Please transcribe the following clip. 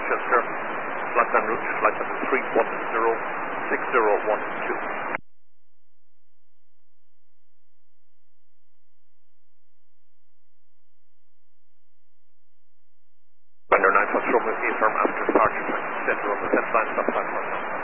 Manchester. Flight en route, flight number 3106012. Under 9 Foxtrot, affirm after departure, center on the set line, stop platform.